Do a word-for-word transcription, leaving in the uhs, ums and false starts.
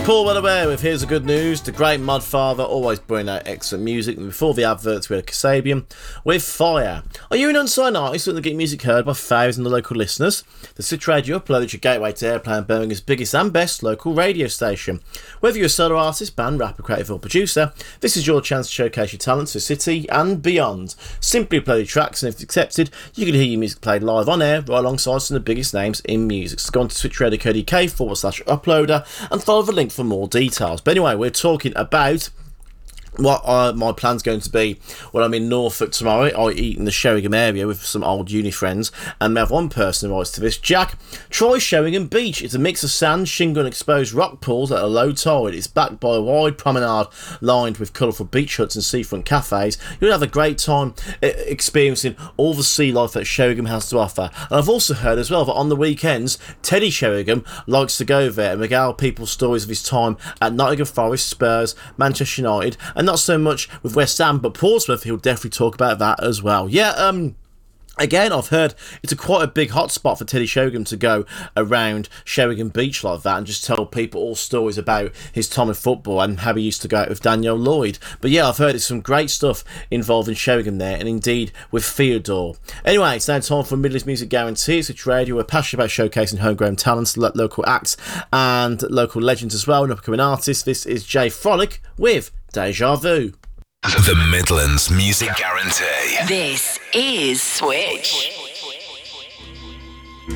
Paul Weatherbear with Here's the Good News. The great Mudfather, always bringing out excellent music. And before the adverts, we had Kasabian with Fire. Are you an unsigned artist looking to get music heard by thousands of local listeners? The City Radio uploaded your gateway to Airplay and Birmingham's biggest and best local radio station. Whether you're a solo artist, band, rapper, creative or producer, this is your chance to showcase your talents for City and beyond. Simply upload your tracks, and if accepted, you can hear your music played live on air right alongside some of the biggest names in music. So go on to switchradio.co.uk forward slash uploader and follow the link for more details. But anyway, we're talking about what uh, my plan's going to be when I'm in Norfolk tomorrow. I eat in the Sheringham area with some old uni friends, and we have one person who writes to this. Jack, try Sheringham Beach. It's a mix of sand, shingle and exposed rock pools at a low tide. It's backed by a wide promenade lined with colourful beach huts and seafront cafes. You'll have a great time experiencing all the sea life that Sheringham has to offer. And I've also heard as well that on the weekends, Teddy Sheringham likes to go there and regale people's stories of his time at Nottingham Forest, Spurs, Manchester United, and not so much with West Ham, but Portsmouth, he'll definitely talk about that as well. Yeah, um... Again, I've heard it's a quite a big hotspot for Teddy Sheringham to go around Sheringham Beach like that and just tell people all stories about his time in football and how he used to go out with Daniel Lloyd. But yeah, I've heard it's some great stuff involving Sheringham there, and indeed with Theodore. Anyway, it's now time for Midlands Music Guarantee. It's a radio. We're passionate about showcasing homegrown talents, lo- local acts and local legends as well, and upcoming artists. This is Jay Frolic with Deja Vu. The Midlands Music Guarantee. This is Switch.